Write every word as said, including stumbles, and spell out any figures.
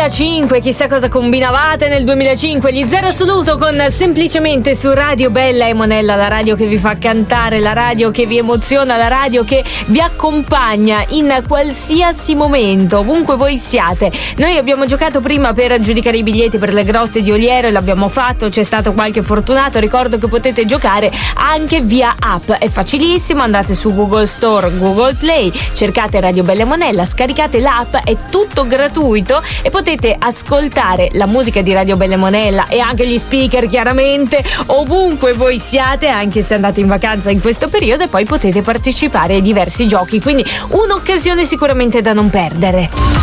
duemilacinque, chissà cosa combinavate nel duemilacinque. Gli Zero Assoluto con Semplicemente su Radio Bella e Monella, la radio che vi fa cantare, la radio che vi emoziona, la radio che vi accompagna in qualsiasi momento, ovunque voi siate. Noi abbiamo giocato prima per aggiudicare i biglietti per le grotte di Oliero e l'abbiamo fatto, c'è stato qualche fortunato. Ricordo che potete giocare anche via app, è facilissimo, andate su Google Store, Google Play, cercate Radio Bella e Monella, scaricate l'app, è tutto gratuito e potete ascoltare la musica di Radio Bella e Monella e anche gli speaker, chiaramente, ovunque voi siate, anche se andate in vacanza in questo periodo, e poi potete partecipare ai diversi giochi, quindi un'occasione sicuramente da non perdere.